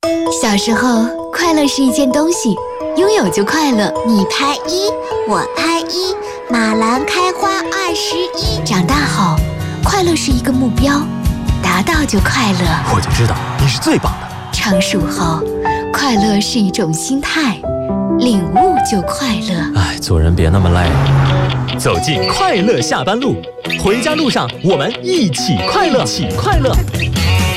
小时候，快乐是一件东西，拥有就快乐。 你拍一，我拍一，马兰开花21。 长大后，快乐是一个目标，达到就快乐。 我就知道你是最棒的。 成熟后，快乐是一种心态，领悟就快乐。 哎，做人别那么累。走进快乐下班路，回家路上我们一起快乐，一起快乐。